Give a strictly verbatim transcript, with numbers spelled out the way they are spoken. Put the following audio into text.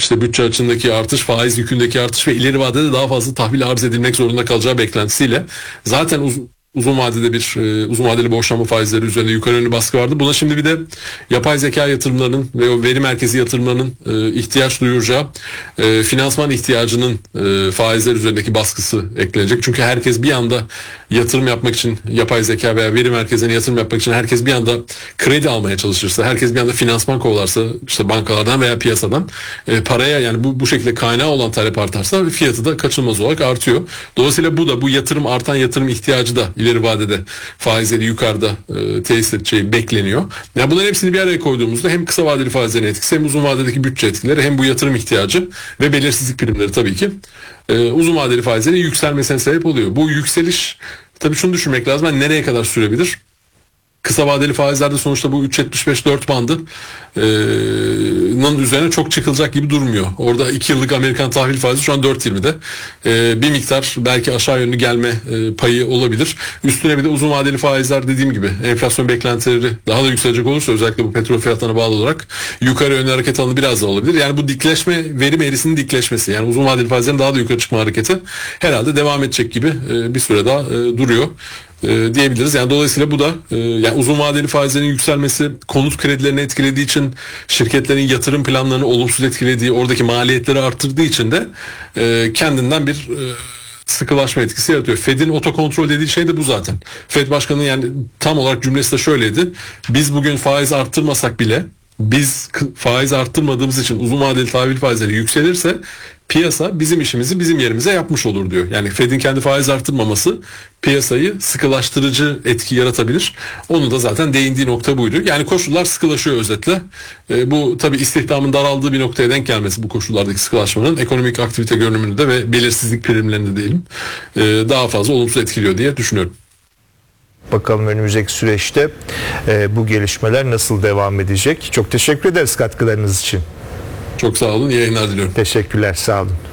işte bütçe açığındaki artış, faiz yükündeki artış ve ileri vadede daha fazla tahvil arz edilmek zorunda kalacağı beklentisiyle zaten uzun uzun vadede bir e, uzun vadeli borçlanma faizleri üzerinde yukarı yönlü baskı vardı. Buna şimdi bir de yapay zeka yatırımlarının ve o veri merkezi yatırımlarının e, ihtiyaç duyuracağı e, finansman ihtiyacının e, faizler üzerindeki baskısı eklenecek. Çünkü herkes bir anda yatırım yapmak için, yapay zeka veya veri merkezine yatırım yapmak için herkes bir anda kredi almaya çalışırsa, herkes bir anda finansman kovalarsa, işte bankalardan veya piyasadan e, paraya, yani bu bu şekilde kaynağı olan talep artarsa fiyatı da kaçınılmaz olarak artıyor. Dolayısıyla bu da bu yatırım artan yatırım ihtiyacı da ileri vadede faizleri yukarıda e, tesis edeceği bekleniyor. Yani bunların hepsini bir araya koyduğumuzda hem kısa vadeli faizlerin etkisi, hem uzun vadedeki bütçe etkileri, hem bu yatırım ihtiyacı ve belirsizlik primleri tabii ki e, uzun vadeli faizlerin yükselmesine sebep oluyor. Bu yükseliş, tabii şunu düşünmek lazım. Yani nereye kadar sürebilir? Kısa vadeli faizlerde sonuçta bu üç yetmiş beş dört bandının üzerine çok çıkılacak gibi durmuyor. Orada iki yıllık Amerikan tahvil faizi şu an dört yirmide. E, bir miktar belki aşağı yönlü gelme e, payı olabilir. Üstüne bir de uzun vadeli faizler, dediğim gibi enflasyon beklentileri daha da yükselecek olursa, özellikle bu petrol fiyatlarına bağlı olarak yukarı yönlü hareket alanı biraz daha olabilir. Yani bu dikleşme, verim eğrisinin dikleşmesi, yani uzun vadeli faizlerin daha da yukarı çıkma hareketi herhalde devam edecek gibi e, bir süre daha e, duruyor E, diyebiliriz. Yani dolayısıyla bu da e, yani uzun vadeli faizlerin yükselmesi konut kredilerini etkilediği için, şirketlerin yatırım planlarını olumsuz etkilediği, oradaki maliyetleri arttırdığı için de e, kendinden bir e, sıkılaşma etkisi yaratıyor. Fed'in otokontrol dediği şey de bu zaten. Fed Başkanı yani tam olarak cümlesi de şöyleydi: biz bugün faiz arttırmasak bile, biz faiz arttırmadığımız için uzun vadeli tahvil faizleri yükselirse piyasa bizim işimizi bizim yerimize yapmış olur diyor. Yani Fed'in kendi faiz arttırmaması piyasayı sıkılaştırıcı etki yaratabilir. Onu da zaten değindiği nokta buydu. Yani koşullar sıkılaşıyor özetle. E, bu tabii istihdamın daraldığı bir noktaya denk gelmesi, bu koşullardaki sıkılaşmanın ekonomik aktivite görünümünde ve belirsizlik primlerinde diyelim e, daha fazla olumsuz etkiliyor diye düşünüyorum. Bakalım önümüzdeki süreçte e, bu gelişmeler nasıl devam edecek? Çok teşekkür ederiz katkılarınız için. Çok sağ olun. İyi yayınlar diliyorum. Teşekkürler. Sağ olun.